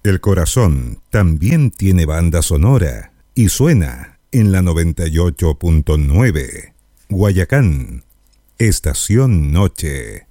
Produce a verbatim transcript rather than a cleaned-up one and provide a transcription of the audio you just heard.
El corazón también tiene banda sonora y suena en la noventa y ocho punto nueve. Guayacán, Estación Noche.